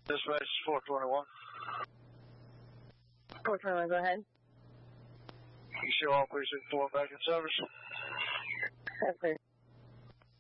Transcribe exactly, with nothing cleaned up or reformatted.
Dispatch four twenty-one. four twenty-one, go ahead. You show all precinct four back in service. That's clear.